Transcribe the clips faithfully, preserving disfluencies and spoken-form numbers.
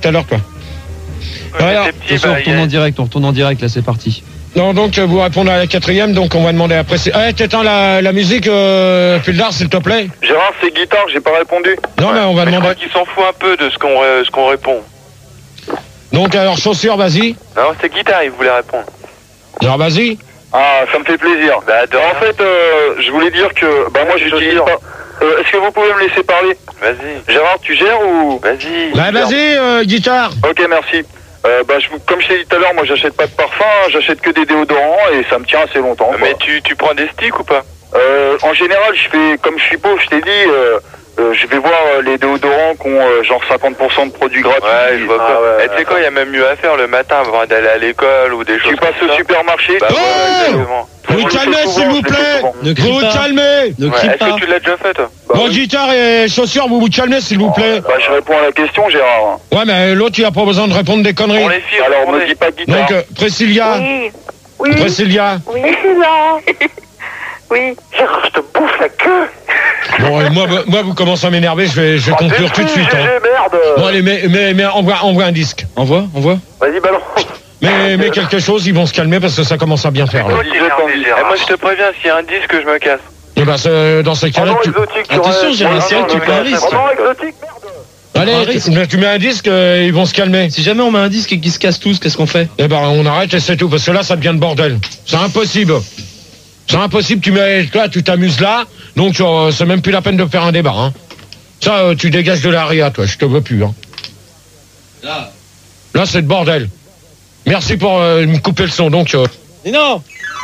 tout à l'heure, toi. Ouais, Alors, petit, bah, on retourne en direct, on retourne en direct, là, c'est parti. non, donc vous répondez à la quatrième, donc on va demander après. Eh, t'éteins la, la musique, euh, Puldar, s'il te plaît. Gérard, c'est guitare, j'ai pas répondu. Non, ouais. mais on va mais demander. Je crois qu'il s'en fout un peu de ce qu'on ce qu'on répond. Donc, alors, chaussures, vas-y. Non, c'est guitare, il voulait répondre. Alors, vas-y. Ah, ça me fait plaisir. Bah, de en fait, euh, je voulais dire que, bah, moi, j'utilise pas. Euh, Est-ce que vous pouvez me laisser parler? Vas-y. Gérard, tu gères ou? Vas-y. Bah, vas-y, euh, guitare. Ok, merci. Euh, bah, je, comme je t'ai dit tout à l'heure, moi, j'achète pas de parfum, j'achète que des déodorants et ça me tient assez longtemps. Mais tu, tu prends des sticks ou pas? Euh, en général, je fais, comme je suis pauvre, je t'ai dit, euh, euh, je vais voir euh, les déodorants qui ont euh, genre cinquante pour cent de produits gratuits. Ouais, je vois ah, pas. ouais, Et tu sais quoi, il y a même mieux à faire le matin avant d'aller à l'école ou des choses Tu comme passes au ça. supermarché. Bah, Oh ouais, exactement. Vous vous calmez, s'il vous plaît. Ne crie Vous vous pas. calmez. Ne Ouais, crie est-ce pas. que tu l'as déjà fait, toi? Bah, Bon, oui. guitare et chaussures, vous vous calmez, s'il vous plaît. Bah, je réponds à la question, Gérard. Ouais, mais l'autre, il a pas besoin de répondre des conneries. Pour les filles, Alors, répondez. me dis pas guitare. Donc, euh, Priscilla. Oui. Oui. Priscilla. Oui. Là. Oui. Gérard, je te bouffe la queue. Bon, et moi, moi, vous commencez à m'énerver, je vais, je vais conclure tout de suite. Hein. merde. Bon, allez, mais, mais, mais envoie, envoie un disque. Envoie, envoie. Vas-y, balance. Mais, mais quelque chose, ils vont se calmer parce que ça commence à bien faire. Là. Toi, t'es énervé, Gérard. Eh, moi, je te préviens, s'il y a un disque, je me casse. Et bah, c'est- dans ces cas-là, tu... Attention, Gérard, c'est vrai que tu prends un risque. Oh non, exotique, merde. Allez, tu, tu mets un disque, euh, ils vont se calmer. Si jamais on met un disque et qu'ils se cassent tous, qu'est-ce qu'on fait? Eh ben, on arrête et c'est tout, parce que là, ça devient le bordel. C'est impossible. C'est impossible, tu mets, là, tu t'amuses là, donc euh, c'est même plus la peine de faire un débat. Hein. Ça, euh, tu dégages de l'aria, toi, je te veux plus. Hein. Là. Là, c'est le bordel. Merci pour euh, me couper le son, donc... Euh... Mais non.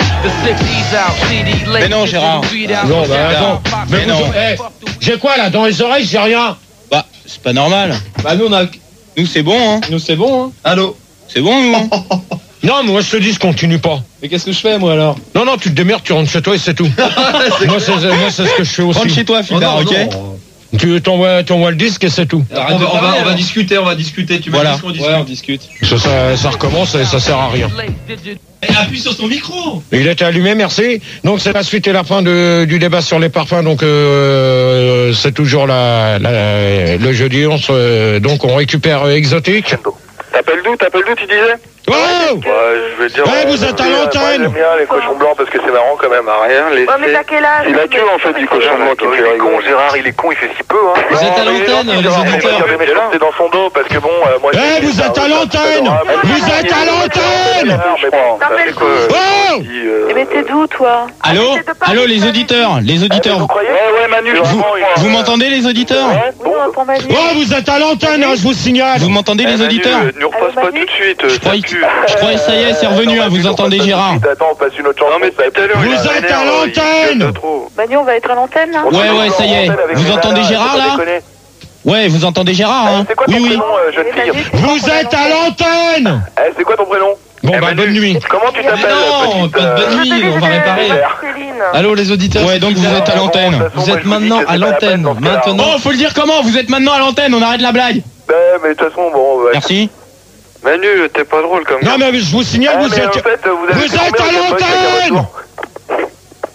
Mais non, Gérard. Non, bah attends. Mais vous- non. eh, j'ai quoi, là, dans les oreilles, j'ai rien. Bah, c'est pas normal. Bah, nous, on a. Nous, c'est bon, hein. Nous, c'est bon, hein. Allô. C'est bon, nous, hein. Non, mais moi, je te dis, je continue pas. Mais qu'est-ce que je fais, moi, alors? Non, non, tu te démerdes, tu rentres chez toi et c'est tout. moi, c'est moi, c'est ce que je fais aussi. Rentre chez toi, Fidar, Oh, non, ok? non. Tu t'envoies, t'envoies le disque et c'est tout. Arrête On de va, on, va, parler, on va alors. discuter, on va discuter. Tu me Voilà. dis qu'on discute. Ouais, on discute. Ça, ça, ça recommence et ça sert à rien. Et appuie sur ton micro. Il était allumé, merci. Donc c'est la suite et la fin de, du débat sur les parfums. Donc euh, c'est toujours la, la- le jeudi. On se, donc on récupère euh, Exotique. T'appelles d'où? T'appelles d'où, tu disais? Oh Ouais, je vais dire. Ouais, euh, vous êtes à moi, l'antenne. J'aime bien les cochons blancs parce que c'est marrant quand même. À rien laisser. Ouais, mais t'as quel âge? C'est la queue, en fait, du cochon blanc qui me fait Il est con, rigoler. Gérard, il est con, il fait si peu. Hein. Vous êtes à l'antenne, les auditeurs. C'est dans son dos parce que bon, euh, moi. Eh, vous êtes à l'antenne. Vous êtes à l'antenne. T'appelles d'où? Oh Eh ben t'es d'où toi? Allô? Arrêtez de parler Allô, les de auditeurs, les auditeurs. Vous croyez? Ouais, ouais, Manu, Vous, vous m'entendez, les auditeurs? Oui, on entend Manu. Oh, vous êtes à l'antenne, hein, je vous signale. Vous m'entendez, les auditeurs? Ne nous repasse pas tout de suite. Je croyais, je croyais, ça y est, c'est revenu, hein, vous entendez Gérard. Attends, on passe une autre chanson. Non, mais tout à l'heure, Vous il a êtes un à air, l'antenne. il gueule trop. Manu, on va être à l'antenne là? Ouais, ouais, ça y est. Vous entendez Gérard, là? Ouais, vous entendez Gérard, hein? C'est quoi ton Oui, oui. prénom, euh, jeune Eh, fille? Manu, c'est Vous quoi, êtes à l'antenne. Eh, c'est quoi ton prénom? Bon, Eh, bah, Manu, bonne nuit. Comment tu Mais t'appelles? non, petite, pas de euh, bonne nuit, on va réparer. Céline. Allô, les auditeurs? Ouais, donc vous êtes à l'antenne. Vous êtes maintenant à l'antenne. Maintenant. Oh, faut le dire comment? Vous êtes maintenant à l'antenne, on arrête la blague. Ouais, mais de toute façon, bon. bah, Merci. Manu, t'es pas drôle comme Non, mais je vous signale, Ah, vous mais en êtes... fait, vous avez Vous fait êtes combien à de potes avec un l'antenne. retour?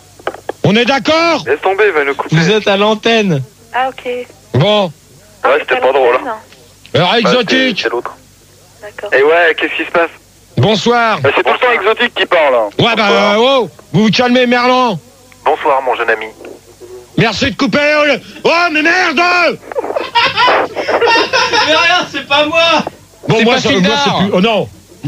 On est d'accord? Laisse tomber, il va nous couper. Vous êtes à l'antenne. Ah ok. Bon. Ah, Ouais, on est c'était à pas drôle. l'antenne. Alors, Bah, c'est- Exotique. c'est l'autre. D'accord. Et ouais, qu'est-ce qui se passe? Bonsoir. Bah, c'est tout le temps exotique qui parle. hein. Ouais, bah, euh, oh, vous vous calmez, Merlan. Bonsoir, mon jeune ami. Merci de couper. Oh, le- oh, mais merde. Mais rien, c'est pas moi. Bon, C'est moi, pas ça, moi, Fildar. c'est plus... Oh, non.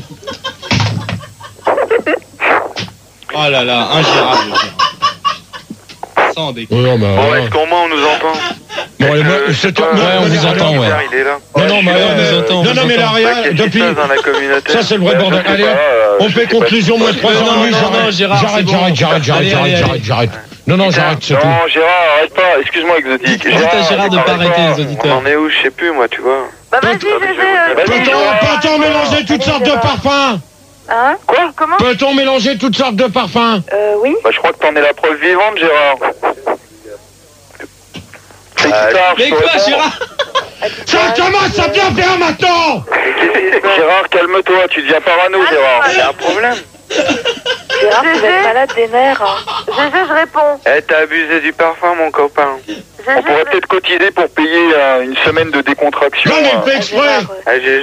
Oh là là, ingérable. Sans déconner. Oh, non, mais... Bon, euh, est-ce qu'au moins on nous entend? Bon, allez, moi, Euh, c'est... je sais pas, non, Ouais, on non, vous non, entend, non, ouais. Il est là. Non, non, mais... là, on euh, vous entend, on non, vous non, mais entend. l'aria, Qu'est-ce qui depuis... se passe dans la communauté? Ça, c'est le vrai Ouais, bordel. je sais Allez, pas, hop, euh, on je fait sais pas. conclusion, moi, trois Non, ans, non, oui, non, j'arrête. non, Gérard, c'est J'arrête, bon. j'arrête, j'arrête, j'arrête, Allez, j'arrête, allez, j'arrête, allez. j'arrête. Non, non, j'arrête, c'est tout. Non, Gérard, arrête pas. Excuse-moi, exotique. Dites à Gérard de pas arrête arrêter, les On auditeurs. en est où? Je sais plus, moi, tu vois. Bah vas-y, Gégé. euh, Vas-y, Peut-on, Gérard. peut-on mélanger toutes sortes de parfums? Hein? Quoi? Comment? Peut-on mélanger toutes sortes de parfums? Euh oui. Bah, je crois que t'en es la preuve vivante, Gérard. C'est Ah, guitare, je Mais peux quoi, répondre. Gérard? Ça commence à bien faire maintenant! Gérard, calme-toi, tu deviens parano, Gérard. Il y a un problème? Gérard, vous êtes malade des nerfs. Gégé, je réponds. Eh, t'as abusé du parfum, mon copain. Gégé, On pourrait je peut-être cotiser pour payer euh, une semaine de décontraction. Non, mais euh. il fait exprès! Gérard, euh, Ah, j'ai